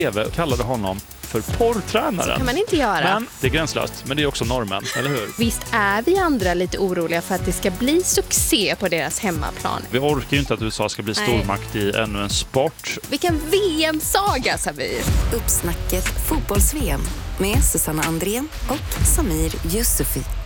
TV kallade honom för porrtränaren. Så kan man inte göra. Men det är gränslöst, men det är också normen, eller hur? Visst är vi andra lite oroliga för att det ska bli succé på deras hemmaplan. Vi orkar ju inte att USA ska bli stormakt i ännu en sport. Vilken VM-saga, Samir! Uppsnacket fotbolls-VM med Susanna Andrén och Samir Yusufi.